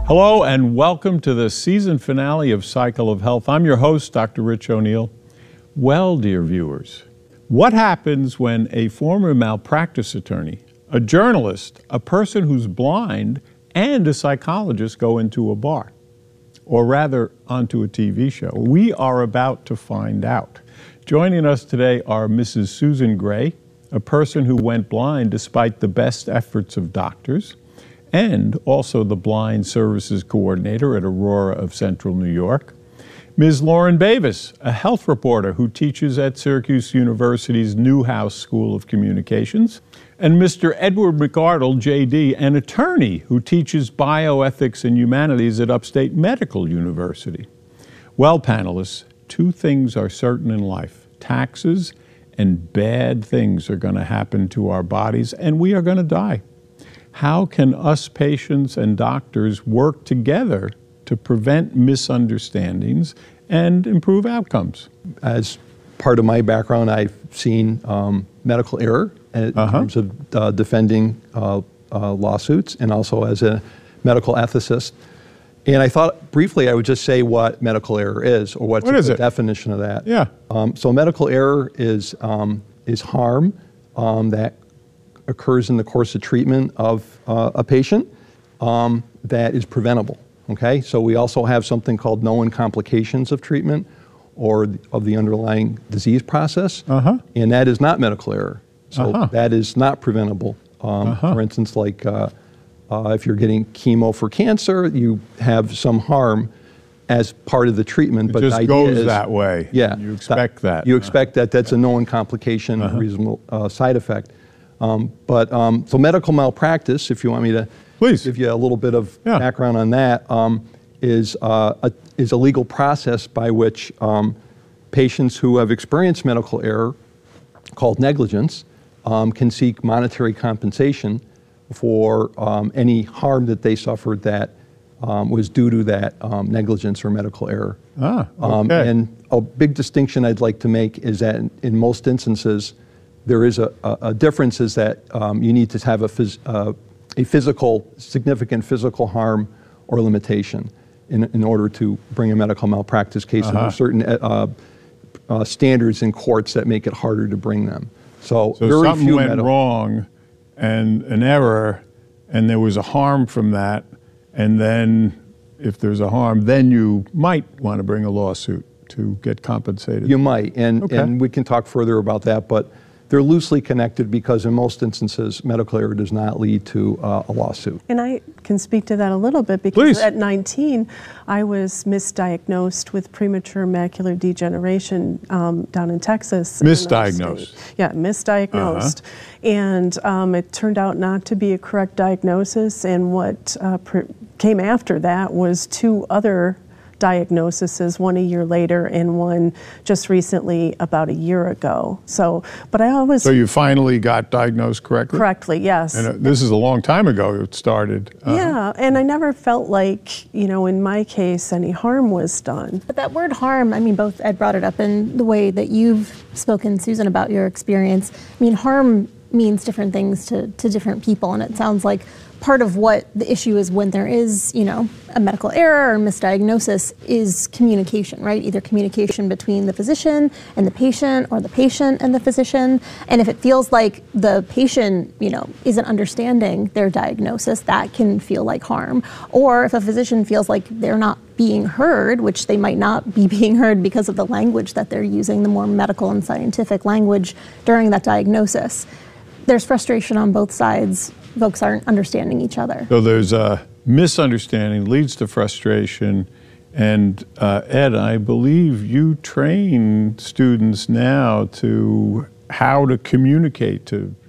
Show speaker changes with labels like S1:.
S1: Hello and welcome to the season finale of Cycle of Health. I'm your host, Dr. Rich O'Neill. Well, dear viewers, what happens when a former malpractice attorney, a journalist, a person who's blind, and a psychologist go into a bar? Or rather, onto a TV show? We are about to find out. Joining us today are Mrs. Susan Gray, a person who went blind despite the best efforts of doctors, and also the Blind Services Coordinator at Aurora of Central New York. Ms. Lauren Bavis, a health reporter who teaches at Syracuse University's Newhouse School of Communications. And Mr. Edward McArdle, JD, an attorney who teaches bioethics and humanities at Upstate Medical University. Well, panelists, two things are certain in life. Taxes and bad things are going to happen to our bodies, and we are going to die. How can us patients and doctors work together to prevent misunderstandings and improve outcomes?
S2: As part of my background, I've seen medical error in terms of defending lawsuits, and also as a medical ethicist. And I thought briefly I would just say what medical error is, or what's the definition of that.
S1: Yeah.
S2: So medical error is harm that occurs in the course of treatment of a patient that is preventable. Okay, so we also have something called known complications of treatment or of the underlying disease process, and that is not medical error. So that is not preventable. For instance, like if you're getting chemo for cancer, you have some harm as part of the treatment.
S1: But the idea goes that way.
S2: Yeah.
S1: You expect that.
S2: You expect that. That's a known complication, a reasonable side effect. So medical malpractice, if you want me to give you a little bit of background on that, is a legal process by which patients who have experienced medical error, called negligence, can seek monetary compensation for any harm that they suffered that was due to that negligence or medical error. And a big distinction I'd like to make is that in most instances, there is a difference is that you need to have a significant physical harm or limitation in order to bring a medical malpractice case. And there are certain standards in courts that make it harder to bring them. So very
S1: something
S2: few
S1: went wrong and an error, and there was a harm from that, and then if there's a harm, then you might want to bring a lawsuit to get compensated.
S2: You might, and we can talk further about that, but they're loosely connected because in most instances, medical error does not lead to a lawsuit.
S3: And I can speak to that a little bit because at 19, I was misdiagnosed with premature macular degeneration down in Texas.
S1: Misdiagnosed?
S3: Yeah, misdiagnosed. And it turned out not to be a correct diagnosis, and what came after that was two other diagnoses, one a year later and one just recently about a year ago. So you finally got diagnosed correctly? Correctly, yes.
S1: And this is a long time ago it started.
S3: Yeah, and I never felt like, in my case, any harm was done.
S4: But that word harm, I mean, both Ed brought it up in the way that you've spoken, Susan, about your experience. I mean, harm means different things to different people, and it sounds like part of what the issue is when there is, a medical error or misdiagnosis is communication, right? Either communication between the physician and the patient or the patient and the physician. And if it feels like the patient, isn't understanding their diagnosis, that can feel like harm. Or if a physician feels like they're not being heard, which they might not be being heard because of the language that they're using, the more medical and scientific language during that diagnosis, there's frustration on both sides. Folks aren't understanding each other.
S1: So there's a misunderstanding, leads to frustration. And Ed, I believe you train students now to how to communicate to